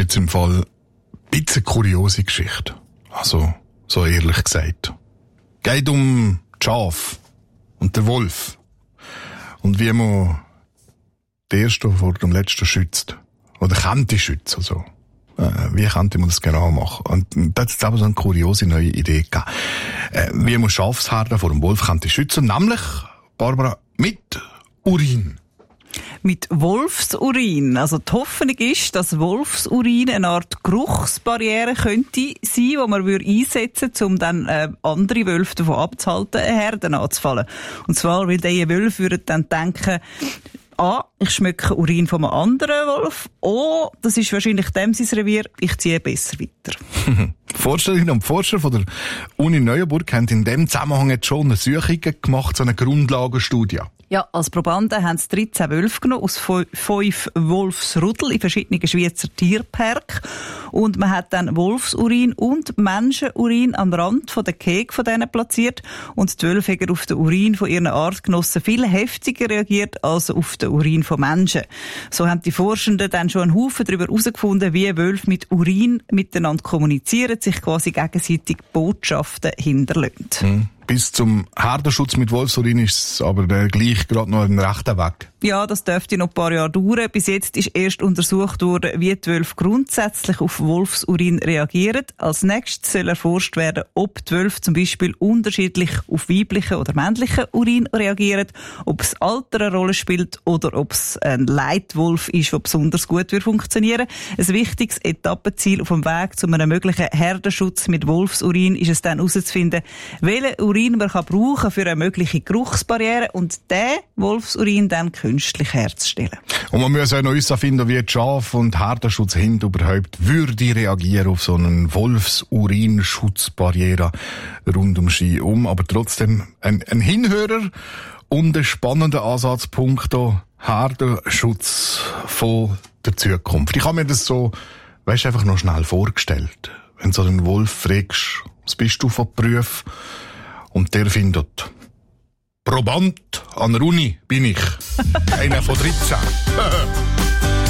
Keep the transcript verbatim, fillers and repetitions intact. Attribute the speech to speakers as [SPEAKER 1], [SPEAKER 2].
[SPEAKER 1] jetzt im Fall ein bisschen kuriose Geschichte. Also, so ehrlich gesagt. Geht um die Schafe und den Wolf. Und wie man den ersten vor dem letzten schützt. Oder könnte schützen, also. Äh, wie könnte man das genau machen? Und da hat es aber so eine kuriose neue Idee gegeben. Äh, wie man Schafsherden vor dem Wolf könnte schützen. Nämlich, Barbara, mit Urin.
[SPEAKER 2] Mit Wolfsurin. Also die Hoffnung ist, dass Wolfsurin eine Art Geruchsbarriere könnte sein, die man einsetzen würde, um dann äh, andere Wölfe davon abzuhalten, Herden anzufallen. Und zwar, weil diese Wölfe würden dann denken, A, ich schmecke Urin von einem anderen Wolf. O, das ist wahrscheinlich dem sein Revier, ich ziehe besser weiter.
[SPEAKER 1] Forscherinnen und Forscher von der Uni Neuenburg haben in dem Zusammenhang jetzt schon eine Suche gemacht, so eine Grundlagenstudie.
[SPEAKER 2] Ja, als Probanden haben sie dreizehn Wölfe genommen aus fünf Wolfsrudel in verschiedenen Schweizer Tierparks. Und man hat dann Wolfsurin und Menschenurin am Rand von der Keg von denen platziert. Und die Wölfe haben auf den Urin von ihren Artgenossen viel heftiger reagiert als auf den Urin von Menschen. So haben die Forschenden dann schon einen Haufen darüber herausgefunden, wie Wölfe mit Urin miteinander kommunizieren, sich quasi gegenseitig Botschaften hinterlassen.
[SPEAKER 1] Hm. Bis zum Herdenschutz mit Wolfsurin ist es aber äh, gleich gerade noch ein rechter Weg.
[SPEAKER 2] Ja, das dürfte noch ein paar Jahre dauern. Bis jetzt ist erst untersucht worden, wie die Wölfe grundsätzlich auf Wolfsurin reagieren. Als nächstes soll erforscht werden, ob die Wölfe zum Beispiel unterschiedlich auf weiblichen oder männlichen Urin reagieren, ob das Alter eine Rolle spielt oder ob es ein Leitwolf ist, der besonders gut funktionieren würde. Ein wichtiges Etappenziel auf dem Weg zu einem möglichen Herdenschutz mit Wolfsurin ist es dann herauszufinden, welche Urin man kann brauchen für eine mögliche Geruchsbarriere und den Wolfsurin dann künstlich herzustellen.
[SPEAKER 1] Und man muss auch noch herausfinden, wie die Schaf- und Herdenschutzhunde überhaupt würde reagieren auf so einen Wolfsurin-Schutzbarriere rund um Ski um. Aber trotzdem ein, ein Hinhörer und ein spannender Ansatzpunkt hier, Herdenschutz von der Zukunft. Ich habe mir das so, weißt, einfach noch schnell vorgestellt. Wenn du so einen Wolf fragst, was bist du von Beruf? Und der findet, Proband an der Uni bin ich. Einer von dreizehn.